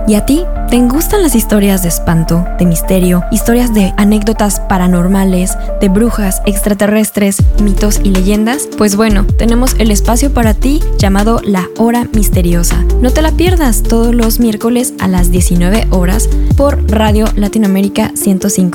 ¿Y a ti? ¿Te gustan las historias de espanto, de misterio, historias de anécdotas paranormales, de brujas, extraterrestres, mitos y leyendas? Pues bueno, tenemos el espacio para ti llamado La Hora Misteriosa. No te la pierdas todos los miércoles a las 19 horas por Radio Latinoamérica 105.9.